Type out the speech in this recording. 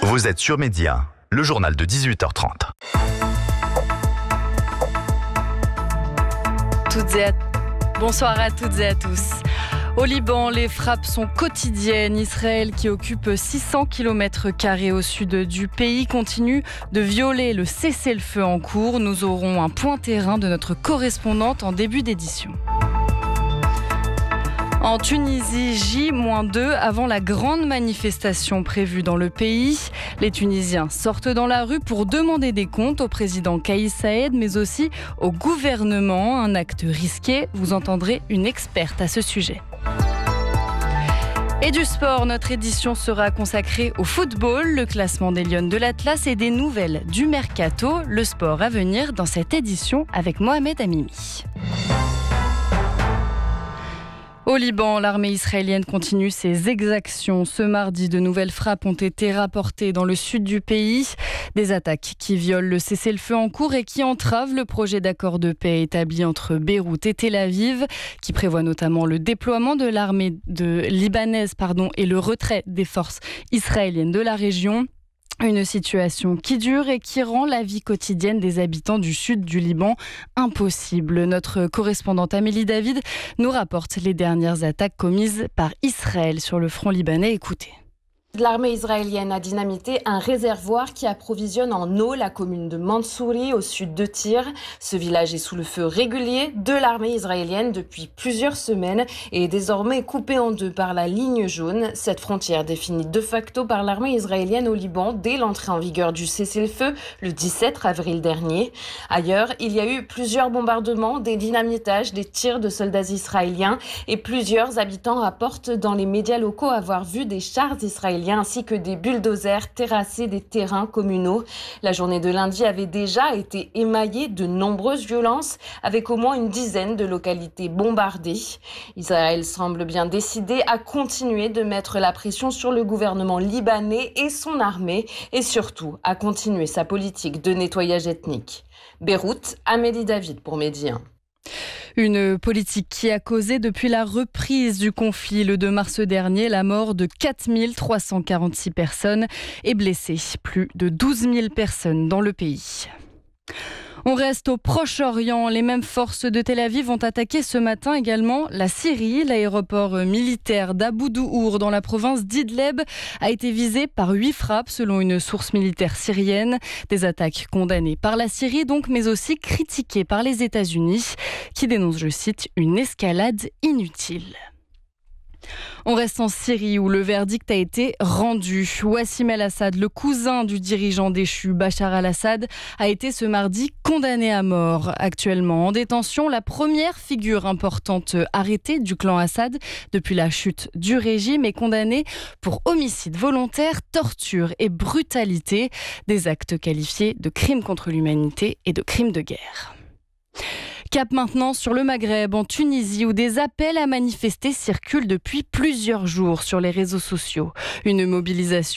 Vous êtes sur Média, le journal de 18h30. Bonsoir à toutes et à tous. Au Liban, les frappes sont quotidiennes. Israël, qui occupe 600 km² au sud du pays, continue de violer le cessez-le-feu en cours. Nous aurons un point terrain de notre correspondante en début d'édition. En Tunisie, J-2 avant la grande manifestation prévue dans le pays. Les Tunisiens sortent dans la rue pour demander des comptes au président Kais Saïed, mais aussi au gouvernement. Un acte risqué. Vous entendrez une experte à ce sujet. Et du sport, notre édition sera consacrée au football, le classement des Lions de l'Atlas et des nouvelles du Mercato. Le sport à venir dans cette édition avec Mohamed Amimi. Au Liban, l'armée israélienne continue ses exactions. Ce mardi, de nouvelles frappes ont été rapportées dans le sud du pays. Des attaques qui violent le cessez-le-feu en cours et qui entravent le projet d'accord de paix établi entre Beyrouth et Tel Aviv, qui prévoit notamment le déploiement de l'armée libanaise et le retrait des forces israéliennes de la région. Une situation qui dure et qui rend la vie quotidienne des habitants du sud du Liban impossible. Notre correspondante Amélie David nous rapporte les dernières attaques commises par Israël sur le front libanais. Écoutez. L'armée israélienne a dynamité un réservoir qui approvisionne en eau la commune de Mansouri au sud de Tyr. Ce village est sous le feu régulier de l'armée israélienne depuis plusieurs semaines et est désormais coupé en deux par la ligne jaune. Cette frontière définie de facto par l'armée israélienne au Liban dès l'entrée en vigueur du cessez-le-feu le 17 avril dernier. Ailleurs, il y a eu plusieurs bombardements, des dynamitages, des tirs de soldats israéliens et plusieurs habitants rapportent dans les médias locaux avoir vu des chars israéliens ainsi que des bulldozers terrasser des terrains communaux. La journée de lundi avait déjà été émaillée de nombreuses violences, avec au moins une dizaine de localités bombardées. Israël semble bien décidé à continuer de mettre la pression sur le gouvernement libanais et son armée, et surtout à continuer sa politique de nettoyage ethnique. Beyrouth, Amélie David pour Média. Une politique qui a causé depuis la reprise du conflit le 2 mars dernier la mort de 4 346 personnes et blessé plus de 12 000 personnes dans le pays. On reste au Proche-Orient. Les mêmes forces de Tel Aviv ont attaqué ce matin également la Syrie. L'aéroport militaire d'Abu Douhour dans la province d'Idleb a été visé par 8 frappes selon une source militaire syrienne. Des attaques condamnées par la Syrie donc, mais aussi critiquées par les États-Unis qui dénoncent, je cite, une escalade inutile. On reste en Syrie où le verdict a été rendu. Wassim el-Assad, le cousin du dirigeant déchu Bachar al-Assad, a été ce mardi condamné à mort. Actuellement en détention, la première figure importante arrêtée du clan Assad depuis la chute du régime est condamnée pour homicide volontaire, torture et brutalité, des actes qualifiés de crimes contre l'humanité et de crimes de guerre. Cap maintenant sur le Maghreb, en Tunisie, où des appels à manifester circulent depuis plusieurs jours sur les réseaux sociaux. Une mobilisation